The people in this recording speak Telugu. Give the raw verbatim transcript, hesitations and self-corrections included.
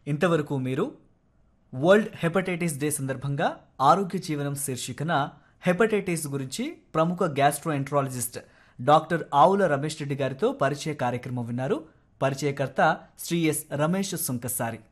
ఇంతవరకు మీరు వరల్డ్ హెపటైటిస్ డే సందర్భంగా ఆరోగ్య జీవనం శీర్షికన హెపటైటిస్ గురించి ప్రముఖ గ్యాస్ట్రోఎంట్రాలజిస్ట్ డాక్టర్ ఆవుల రమేష్ రెడ్డి గారితో పరిచయ కార్యక్రమం విన్నారు. పరిచయకర్త శ్రీ ఎస్ రమేష్ సుంకసారి.